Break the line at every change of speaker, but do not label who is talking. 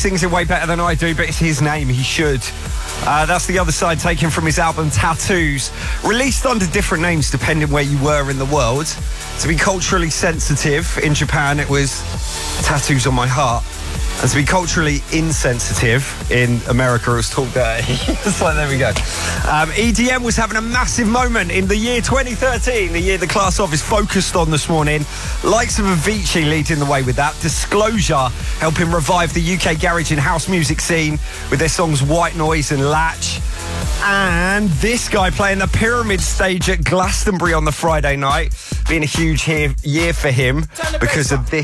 sings it way better than I do, but it's his name, he should. That's The Other Side, taken from his album Tattoos, released under different names depending where you were in the world. To be culturally sensitive, in Japan it was Tattoos on My Heart. And to be culturally insensitive, in America it was Talk Dirty. So there we go. EDM was having a massive moment in the year 2013, the year the Class Of is focused on this morning. Likes of Avicii leading the way with that. Disclosure helping revive the UK garage and house music scene with their songs White Noise and Latch. And this guy playing the Pyramid stage at Glastonbury on the Friday night, being a huge year for him because of this